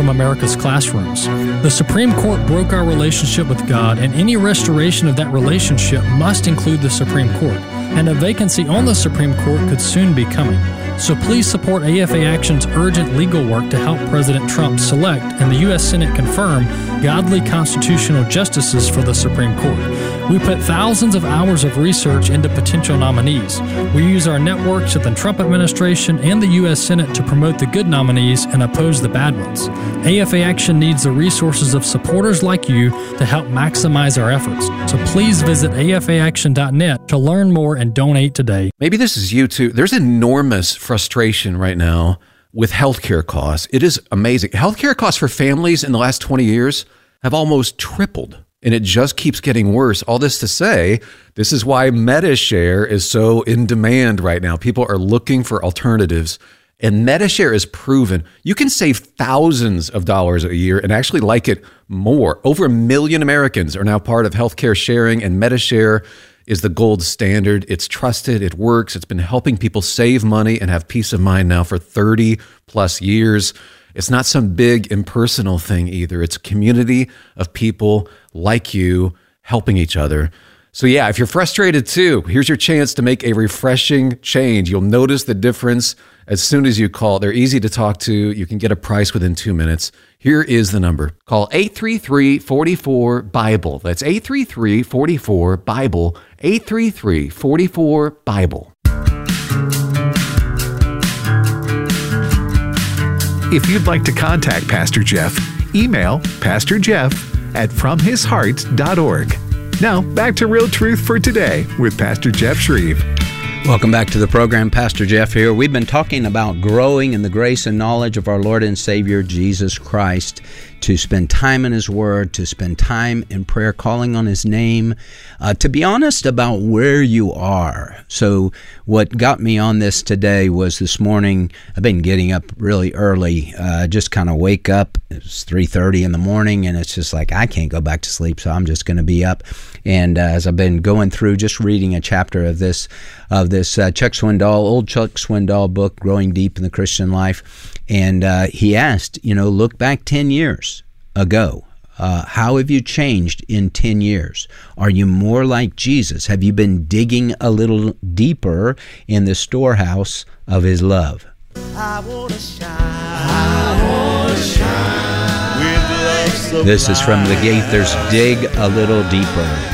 from America's classrooms. The Supreme Court broke our relationship with God, and any restoration of that relationship must include the Supreme Court, and a vacancy on the Supreme Court could soon be coming. So please support AFA Action's urgent legal work to help President Trump select and the U.S. Senate confirm godly constitutional justices for the Supreme Court. We put thousands of hours of research into potential nominees. We use our networks at the Trump administration and the U.S. Senate to promote the good nominees and oppose the bad ones. AFA Action needs the resources of supporters like you to help maximize our efforts. So please visit afaaction.net to learn more and donate today. Maybe this is you too. There's enormous frustration right now with healthcare costs. It is amazing. Healthcare costs for families in the last 20 years have almost tripled, and it just keeps getting worse. All this to say, this is why Medi-Share is so in demand right now. People are looking for alternatives, and Medi-Share is proven. You can save thousands of dollars a year and actually like it more. Over 1 million Americans are now part of healthcare sharing, and Medi-Share is the gold standard. It's trusted, it works. It's been helping people save money and have peace of mind now for 30 plus years. It's not some big impersonal thing either. It's a community of people like you helping each other. So yeah, if you're frustrated too, here's your chance to make a refreshing change. You'll notice the difference as soon as you call. They're easy to talk to. You can get a price within 2 minutes. Here is the number. Call 833-44-BIBLE. That's 833-44-BIBLE. 833-44-BIBLE. If you'd like to contact Pastor Jeff, email pastorjeff@fromhisheart.org. Now, back to Real Truth for Today with Pastor Jeff Shreve. Welcome back to the program. Pastor Jeff here. We've been talking about growing in the grace and knowledge of our Lord and Savior, Jesus Christ, to spend time in His Word, to spend time in prayer, calling on His name, to be honest about where you are. So what got me on this today was this morning, I've been getting up really early, just kind of wake up. It's 3:30 in the morning, and it's just like, I can't go back to sleep, so I'm just going to be up. And as I've been going through, just reading a chapter of this Chuck Swindoll, old Chuck Swindoll book, Growing Deep in the Christian Life, and he asked, look back 10 years ago. How have you changed in 10 years? Are you more like Jesus? Have you been digging a little deeper in the storehouse of His love? I wanna shine with love so This is from the Gaithers, Dig a Little Deeper.